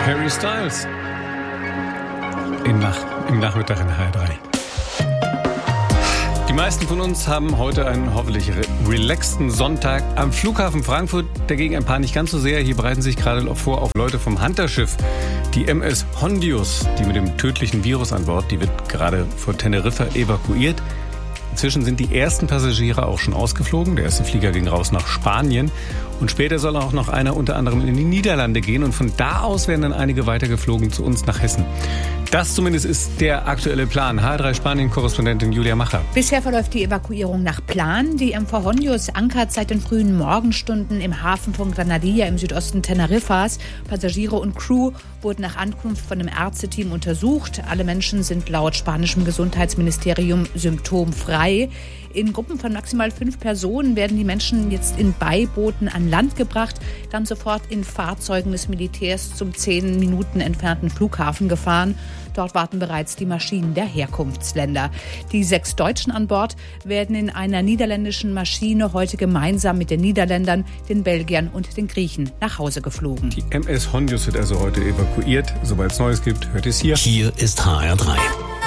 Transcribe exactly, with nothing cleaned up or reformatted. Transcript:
Harry Styles. In Nach- Im Nachmittag in H R drei. Die meisten von uns haben heute einen hoffentlich re- relaxten Sonntag am Flughafen Frankfurt. Dagegen ein paar nicht ganz so sehr. Hier bereiten sich gerade noch vor auf Leute vom Hunter-Schiff. Die M S Hondius, die mit dem tödlichen Virus an Bord, die wird gerade vor Teneriffa evakuiert. Inzwischen sind die ersten Passagiere auch schon ausgeflogen. Der erste Flieger ging raus nach Spanien. Und später soll auch noch einer unter anderem in die Niederlande gehen. Und von da aus werden dann einige weitergeflogen zu uns nach Hessen. Das zumindest ist der aktuelle Plan. H R drei Spanien-Korrespondentin Julia Macher. Bisher verläuft die Evakuierung nach Plan. Die M V Hondius ankert seit den frühen Morgenstunden im Hafen von Granadilla im Südosten Teneriffas. Passagiere und Crew wurden nach Ankunft von einem Ärzteteam untersucht. Alle Menschen sind laut spanischem Gesundheitsministerium symptomfrei. In Gruppen von maximal fünf Personen werden die Menschen jetzt in Beibooten an Land gebracht, dann sofort in Fahrzeugen des Militärs zum zehn Minuten entfernten Flughafen gefahren. Dort warten bereits die Maschinen der Herkunftsländer. Die sechs Deutschen an Bord werden in einer niederländischen Maschine heute gemeinsam mit den Niederländern, den Belgiern und den Griechen nach Hause geflogen. Die M S Hondius wird also heute evakuiert. Sobald es Neues gibt, hört es hier. Hier ist H R drei.